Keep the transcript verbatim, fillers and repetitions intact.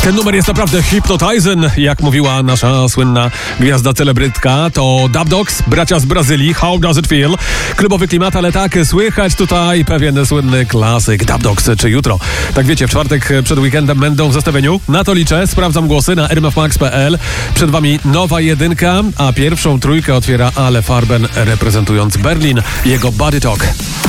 Ten numer jest naprawdę hypnotizing, jak mówiła nasza słynna gwiazda celebrytka. To Dub Dogs, bracia z Brazylii, How Does It Feel? Klubowy klimat, ale tak, słychać tutaj pewien słynny klasyk Dub Dogs. Czy jutro? Tak wiecie, w czwartek przed weekendem będą w zestawieniu. Na to liczę, sprawdzam głosy na r m f max kropka p l. Przed wami nowa jedynka, a pierwszą trójkę otwiera Ale Farben, reprezentując Berlin, jego Body Talk.